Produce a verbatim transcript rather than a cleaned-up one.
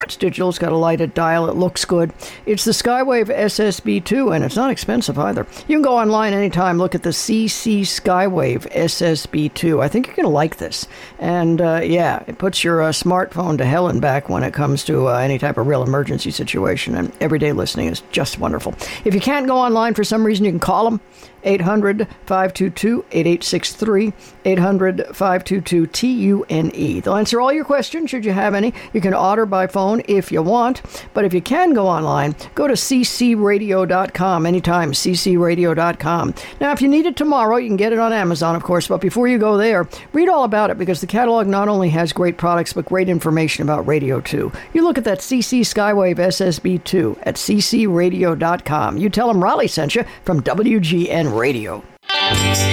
It's digital. It's got a lighted dial. It looks good. It's the Skywave S S B two, and it's not expensive either. You can go online anytime. Look at the C C Skywave S S B two. I think you're going to like this. And, uh, yeah, it puts your uh, smartphone to hell and back when it comes to uh, any type of real emergency situation. And everyday listening is just wonderful. If you can't go online for some reason, you can call them. eight hundred, five two two, eight eight six three, eight hundred, five two two, T U N E. They'll answer all your questions, should you have any. You can order by phone if you want, but if you can go online, go to c c radio dot com anytime, c c radio dot com. Now, if you need it tomorrow, you can get it on Amazon, of course, but before you go there, read all about it, because the catalog not only has great products, but great information about radio, too. You look at that C C Skywave S S B two at c c radio dot com. You tell them Raleigh sent you from W G N Radio.